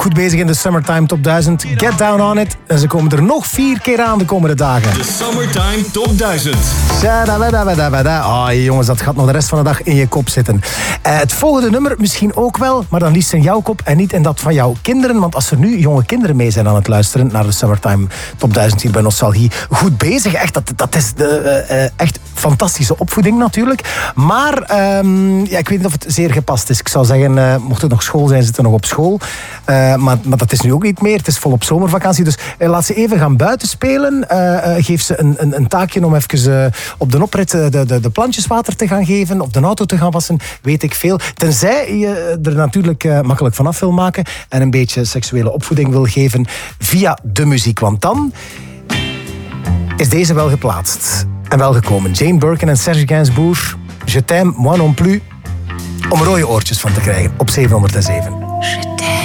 Goed bezig in de Summertime Top 1000. Get Down On It. En ze komen er nog 4 keer aan de komende dagen. De Summertime Top 1000. Jongens, dat gaat nog de rest van de dag in je kop zitten. Het volgende nummer misschien ook wel, maar dan liefst in jouw kop en niet in dat van jouw kinderen. Want als er nu jonge kinderen mee zijn aan het luisteren naar de Summertime Top 1000 hier bij Nostalgie. Goed bezig, echt. Dat is echt fantastische opvoeding natuurlijk. Maar ik weet niet of het zeer gepast is. Ik zou zeggen, mocht het nog school zijn, zitten nog op school. Maar dat is nu ook niet meer. Het is volop zomervakantie. Dus laat ze even gaan buiten spelen. Geef ze een taakje om even op de oprit de plantjes water te gaan geven. Of de auto te gaan wassen. Weet ik veel. Tenzij je er natuurlijk makkelijk vanaf wil maken. En een beetje seksuele opvoeding wil geven via de muziek. Want dan is deze wel geplaatst. En wel gekomen. Jane Birkin en Serge Gainsbourg. Je t'aime, moi non plus. Om rode oortjes van te krijgen op 707.